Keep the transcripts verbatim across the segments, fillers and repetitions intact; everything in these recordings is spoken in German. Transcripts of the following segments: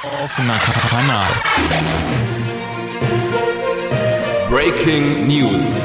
Offener Kanal. Breaking News.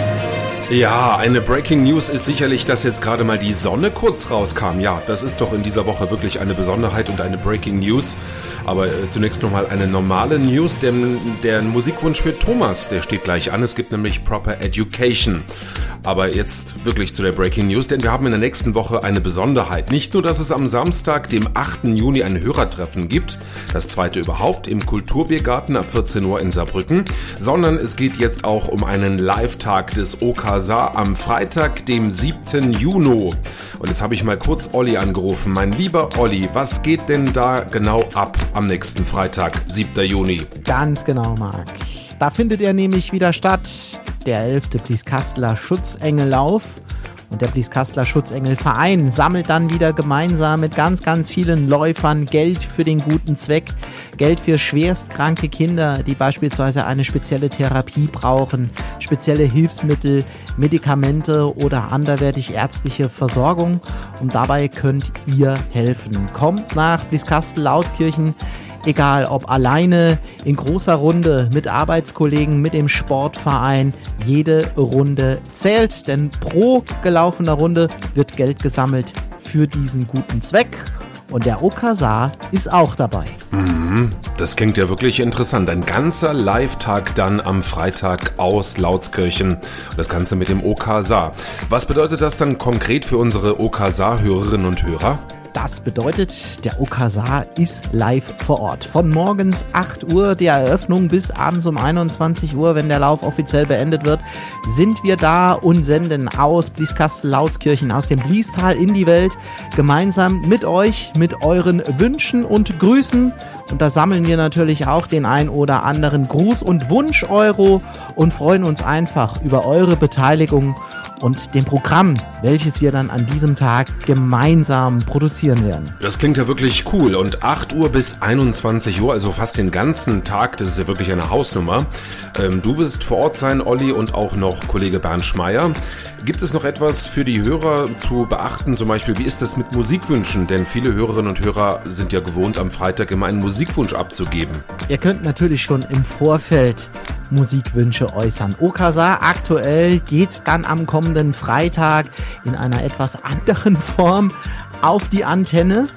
Ja, eine Breaking News ist sicherlich, dass jetzt gerade mal die Sonne kurz rauskam. Ja, das ist doch in dieser Woche wirklich eine Besonderheit und eine Breaking News. Aber äh, zunächst nochmal eine normale News, denn der Musikwunsch für Thomas, der steht gleich an. Es gibt nämlich Proper Education. Aber jetzt wirklich zu der Breaking News, denn wir haben in der nächsten Woche eine Besonderheit. Nicht nur, dass es am Samstag, dem achten Juni, ein Hörertreffen gibt, das zweite überhaupt im Kulturbiergarten ab vierzehn Uhr in Saarbrücken, sondern es geht jetzt auch um einen Live-Tag des O K Saar am Freitag, dem siebten Juni. Und jetzt habe ich mal kurz Olli angerufen. Mein lieber Olli, was geht denn da genau ab am nächsten Freitag, siebten Juni? Ganz genau, Marc. Da findet er nämlich wieder statt, der elfte Blieskastler Schutzengellauf. Und der Blieskastler Schutzengelverein sammelt dann wieder gemeinsam mit ganz, ganz vielen Läufern Geld für den guten Zweck. Geld für schwerstkranke Kinder, die beispielsweise eine spezielle Therapie brauchen, spezielle Hilfsmittel, Medikamente oder anderweitig ärztliche Versorgung. Und dabei könnt ihr helfen. Kommt nach Blieskastel-Lautskirchen. Egal ob alleine, in großer Runde, mit Arbeitskollegen, mit dem Sportverein, jede Runde zählt, denn pro gelaufener Runde wird Geld gesammelt für diesen guten Zweck. Und der O K Saar ist auch dabei. Mhm, das klingt ja wirklich interessant. Ein ganzer Live-Tag dann am Freitag aus Lautskirchen. Das Ganze mit dem O K Saar. Was bedeutet das dann konkret für unsere O K Saar-Hörerinnen und Hörer? Das bedeutet, der O K Saar ist live vor Ort. Von morgens acht Uhr der Eröffnung bis abends um einundzwanzig Uhr, wenn der Lauf offiziell beendet wird, sind wir da und senden aus Blieskastel-Lautskirchen, aus dem Bliestal in die Welt, gemeinsam mit euch, mit euren Wünschen und Grüßen. Und da sammeln wir natürlich auch den ein oder anderen Gruß- und Wunsch-Euro und freuen uns einfach über eure Beteiligung und dem Programm, welches wir dann an diesem Tag gemeinsam produzieren werden. Das klingt ja wirklich cool. Und acht Uhr bis einundzwanzig Uhr, also fast den ganzen Tag, das ist ja wirklich eine Hausnummer. Ähm, du wirst vor Ort sein, Olli, und auch noch Kollege Bernd Schmeier. Gibt es noch etwas für die Hörer zu beachten? Zum Beispiel, wie ist das mit Musikwünschen? Denn viele Hörerinnen und Hörer sind ja gewohnt, am Freitag immer einen Musikwunsch abzugeben. Ihr könnt natürlich schon im Vorfeld Musikwünsche äußern. O K Saar aktuell geht dann am kommenden Freitag in einer etwas anderen Form auf die Antenne.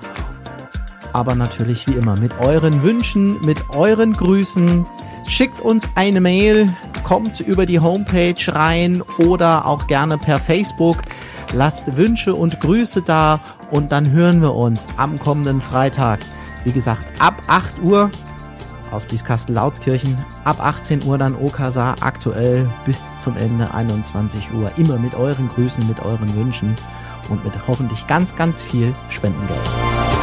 Aber natürlich wie immer mit euren Wünschen, mit euren Grüßen. Schickt uns eine Mail, kommt über die Homepage rein oder auch gerne per Facebook. Lasst Wünsche und Grüße da und dann hören wir uns am kommenden Freitag. Wie gesagt, ab acht Uhr aus Blieskastel-Lautskirchen, ab achtzehn Uhr dann O K Saar aktuell bis zum Ende einundzwanzig Uhr. Immer mit euren Grüßen, mit euren Wünschen und mit hoffentlich ganz, ganz viel Spendengeld.